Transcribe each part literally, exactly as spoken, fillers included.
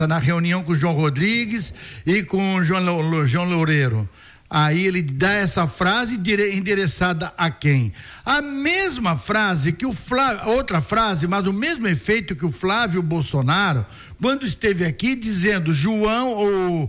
na reunião com o João Rodrigues e com o João, João Loureiro. Aí ele dá essa frase endereçada a quem? A mesma frase que o Flávio, outra frase, mas o mesmo efeito que o Flávio Bolsonaro, quando esteve aqui dizendo João, o,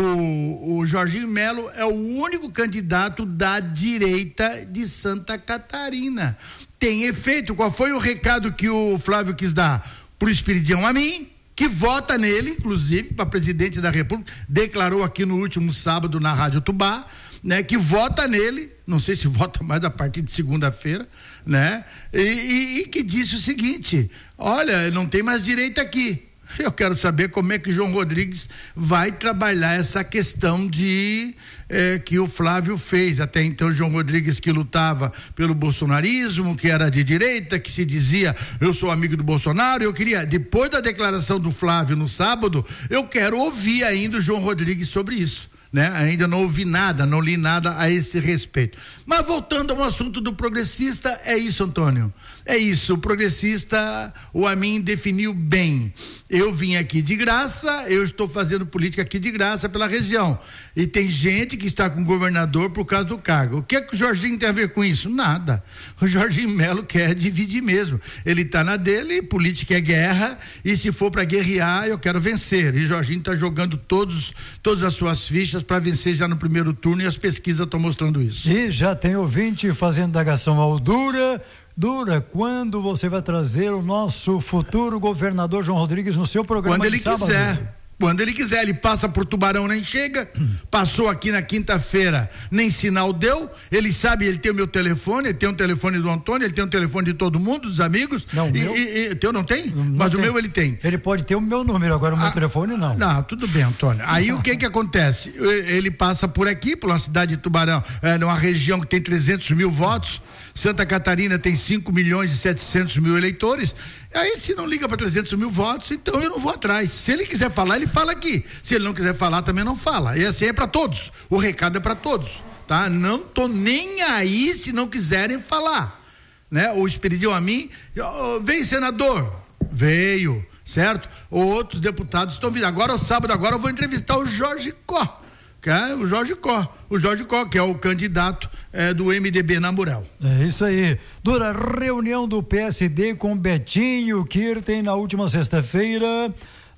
o, o Jorginho Melo é o único candidato da direita de Santa Catarina. Tem efeito. Qual foi o recado que o Flávio quis dar? Pro Espiridião Amin, que vota nele, inclusive, para presidente da República, declarou aqui no último sábado na Rádio Tubá, né, que vota nele, não sei se vota mais a partir de segunda-feira, né, e, e, e que disse o seguinte: olha, não tem mais direita aqui. Eu quero saber como é que o João Rodrigues vai trabalhar essa questão de eh, que o Flávio fez. Até então, o João Rodrigues, que lutava pelo bolsonarismo, que era de direita, que se dizia eu sou amigo do Bolsonaro. Eu queria, depois da declaração do Flávio no sábado, eu quero ouvir ainda o João Rodrigues sobre isso, né? Ainda não ouvi nada, não li nada a esse respeito. Mas voltando ao assunto do progressista, é isso, Antônio. É isso, o progressista, o Amin definiu bem. Eu vim aqui de graça, eu estou fazendo política aqui de graça pela região. E tem gente que está com o governador por causa do cargo. O que é que o Jorginho tem a ver com isso? Nada. O Jorginho Melo quer dividir mesmo. Ele está na dele, política é guerra, e se for para guerrear, eu quero vencer. E o Jorginho está jogando todos, todas as suas fichas para vencer já no primeiro turno, e as pesquisas estão mostrando isso. E já tem ouvinte fazendo indagação ao Dura. Dura, quando você vai trazer o nosso futuro governador João Rodrigues no seu programa? Quando ele de sábado? quiser. Quando ele quiser, ele passa por Tubarão, nem chega, passou aqui na quinta-feira, nem sinal deu, ele sabe, ele tem o meu telefone, ele tem o telefone do Antônio, ele tem o telefone de todo mundo, dos amigos. Não, e, meu... e, e teu não tem? Não Mas tem. O meu ele tem. Ele pode ter o meu número, agora o meu ah, telefone não. Não, tudo bem, Antônio. Aí o que que acontece? Ele passa por aqui, por uma cidade de Tubarão, é, numa região que tem trezentos mil votos, Santa Catarina tem cinco milhões e setecentos mil eleitores. Aí, se não liga para trezentos mil votos, então eu não vou atrás. Se ele quiser falar, ele fala aqui. Se ele não quiser falar, também não fala. E assim é para todos. O recado é para todos, tá? Não tô nem aí se não quiserem falar, né? O Espiridião Amin, oh, vem senador, veio, certo? Outros deputados estão vindo. Agora, o sábado, agora eu vou entrevistar o Jorge Có. Que é o Jorge Có, o Jorge Có, que é o candidato é, do M D B na Murel. É isso aí. Dura reunião do P S D com Betinho Kirten na última sexta-feira,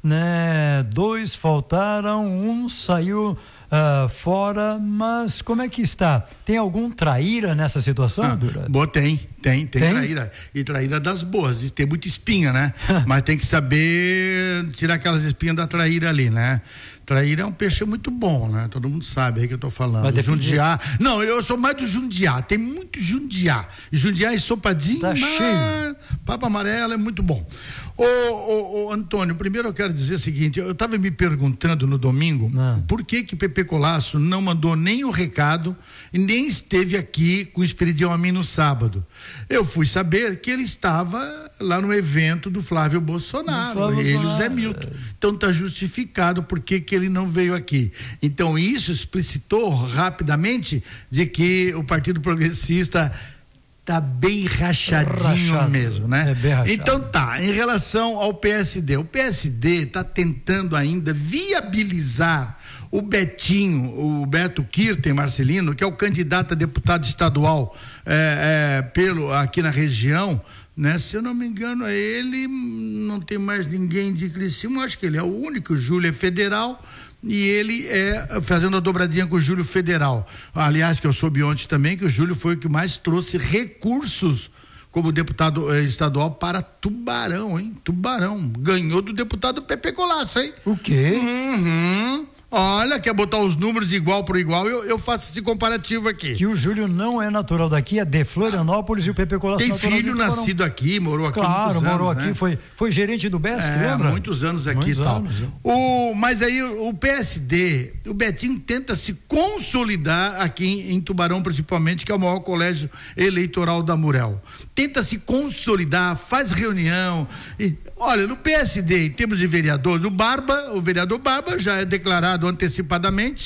né? Dois faltaram, um saiu uh, fora, mas como é que está? Tem algum traíra nessa situação, ah, Dura? Bom, tem, tem, tem, tem traíra, e traíra das boas, e tem muita espinha, né? Mas tem que saber tirar aquelas espinhas da traíra ali, né? Traíra é um peixe muito bom, né? Todo mundo sabe aí que eu tô falando. Mas Jundiá. Não, eu sou mais do Jundiá. Tem muito Jundiá. Jundiá e sopadinho. Tá cheio. Papa amarelo é muito bom. Ô, ô, ô, Antônio, primeiro eu quero dizer o seguinte: eu estava me perguntando no domingo não. por que que Pepe Colasso não mandou nem o recado e nem esteve aqui com o Espiridião Amin no sábado. Eu fui saber que ele estava lá no evento do Flávio Bolsonaro, Flávio ele e o Zé Milton. Então tá justificado por que que ele não veio aqui. Então isso explicitou rapidamente de que o Partido Progressista tá bem rachadinho rachado, mesmo, né? É bem rachado. Então tá, em relação ao P S D, o P S D tá tentando ainda viabilizar o Betinho, o Beto Kirten Marcelino, que é o candidato a deputado estadual é, é, pelo, aqui na região, né? Se eu não me engano, é ele, não tem mais ninguém de Criciúma, acho que ele é o único, o Júlio é federal, e ele é fazendo a dobradinha com o Júlio federal. Aliás, que eu soube ontem também que o Júlio foi o que mais trouxe recursos como deputado eh, estadual para Tubarão, hein? Tubarão. Ganhou do deputado Pepe Colasso, hein? O quê? Uhum. Olha, quer botar os números de igual por igual, eu, eu faço esse comparativo aqui. Que o Júlio não é natural daqui, é de Florianópolis, ah, e o Pepe Colasso tem filho nascido aqui, morou aqui claro, muitos morou anos, aqui, né? foi, foi gerente do B E S, é, lembra? muitos anos aqui muitos e tal. Anos, o, mas aí o P S D, o Betinho tenta se consolidar aqui em, em Tubarão, principalmente, que é o maior colégio eleitoral da Murel. Tenta se consolidar, faz reunião. E, olha, no P S D, em termos de vereadores, o Barba, o vereador Barba já é declarado antecipadamente,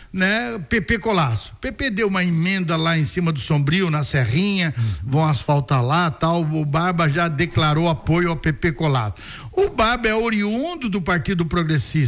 né, P P Colasso. P P deu uma emenda lá em cima do Sombrio, na Serrinha, uhum. vão asfaltar lá, tal. O Barba já declarou apoio ao P P Colasso. O Barba é oriundo do Partido Progressista.